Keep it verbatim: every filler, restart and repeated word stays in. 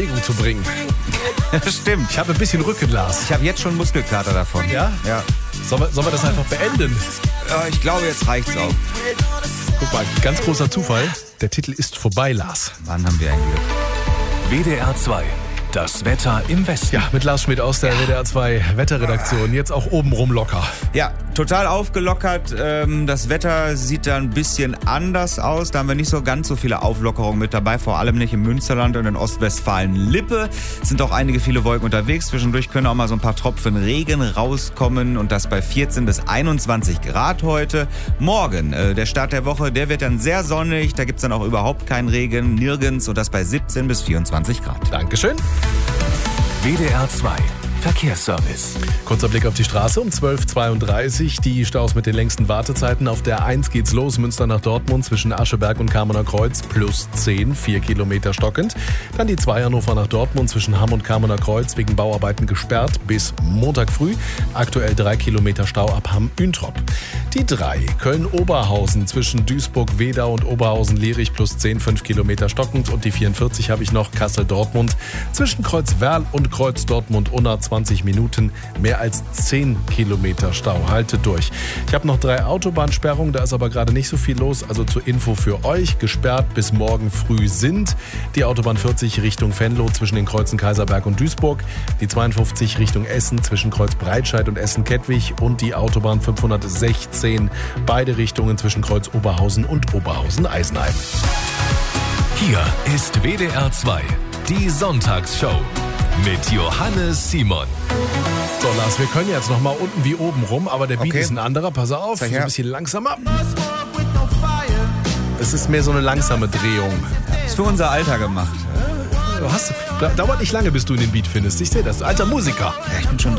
Bewegung zu bringen. Stimmt. Ich habe ein bisschen Rücken, Lars. Ich habe jetzt schon Muskelkater davon. Ja? Ja. Sollen wir, sollen wir das einfach beenden? Ja, ich glaube, jetzt reicht's auch. Guck mal, ganz großer Zufall. Der Titel ist vorbei, Lars. Wann haben wir ein Glück? W D R zwei. Das Wetter im Westen. Ja, mit Lars Schmidt aus der W D R zwei Wetterredaktion. Jetzt auch obenrum locker. Ja, total aufgelockert. Ähm, Das Wetter sieht da ein bisschen anders aus. Da haben wir nicht so ganz so viele Auflockerungen mit dabei. Vor allem nicht im Münsterland und in Ostwestfalen-Lippe. Es sind auch einige viele Wolken unterwegs. Zwischendurch können auch mal so ein paar Tropfen Regen rauskommen. Und das bei vierzehn bis einundzwanzig Grad heute. Morgen, äh, der Start der Woche, der wird dann sehr sonnig. Da gibt's dann auch überhaupt keinen Regen. Nirgends. Und das bei siebzehn bis vierundzwanzig Grad. Dankeschön. W D R zwei. Verkehrsservice. Kurzer Blick auf die Straße um zwölf Uhr zweiunddreißig. Die Staus mit den längsten Wartezeiten. Auf der eins geht's los, Münster nach Dortmund zwischen Ascheberg und Kamener Kreuz plus zehn, vier Kilometer stockend. Dann die zwei Hannover nach Dortmund zwischen Hamm und Kamener Kreuz wegen Bauarbeiten gesperrt bis Montag früh. Aktuell drei Kilometer Stau ab Hamm-Üntrop. Die drei Köln-Oberhausen zwischen Duisburg-Wedau und Oberhausen-Lierich plus zehn, fünf Kilometer stockend. Und die vierundvierzig habe ich noch, Kassel-Dortmund zwischen Kreuz-Werl und Kreuz-Dortmund-Unna zwanzig Minuten, mehr als zehn Kilometer Stau. Haltet durch. Ich habe noch drei Autobahnsperrungen, da ist aber gerade nicht so viel los. Also zur Info für euch, gesperrt bis morgen früh sind die Autobahn vierzig Richtung Venlo zwischen den Kreuzen Kaiserberg und Duisburg, die zweiundfünfzig Richtung Essen zwischen Kreuz Breitscheid und Essen-Kettwig und die Autobahn fünfhundertsechzehn, beide Richtungen zwischen Kreuz Oberhausen und Oberhausen-Eisenheim. Hier ist W D R zwei. Die Sonntagsshow mit Johannes Simon. So, Lars, wir können jetzt noch mal unten wie oben rum, aber der Beat Okay. ist ein anderer. Pass auf, so Zeig ein her. bisschen langsamer. Es ist mehr so eine langsame Drehung. Ist für unser Alter gemacht. Du hast, dauert nicht lange, bis du in den Beat findest. Ich sehe das. Du alter Musiker. Ja, ich bin schon